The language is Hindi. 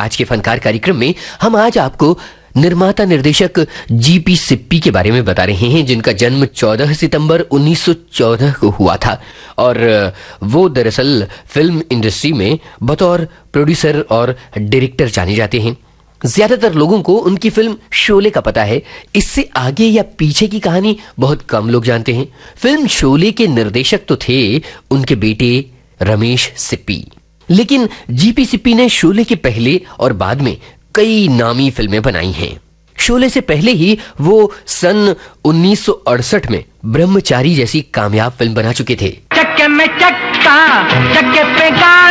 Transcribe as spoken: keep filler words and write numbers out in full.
आज के फनकार कार्यक्रम में हम आज आपको निर्माता निर्देशक जीपी सिप्पी के बारे में बता रहे हैं, जिनका जन्म चौदह सितंबर उन्नीस सौ चौदह को हुआ था और वो दरअसल फिल्म इंडस्ट्री में बतौर प्रोड्यूसर और डायरेक्टर जाने जाते हैं। ज्यादातर लोगों को उनकी फिल्म शोले का पता है, इससे आगे या पीछे की कहानी बहुत कम लोग जानते हैं। फिल्म शोले के निर्देशक तो थे उनके बेटे रमेश सिप्पी, लेकिन जीपी सिप्पी ने शोले के पहले और बाद में कई नामी फिल्में बनाई हैं। शोले से पहले ही वो सन उन्नीस सौ अड़सठ में ब्रह्मचारी जैसी कामयाब फिल्म बना चुके थे। चक्के में चक्का, चक्के पे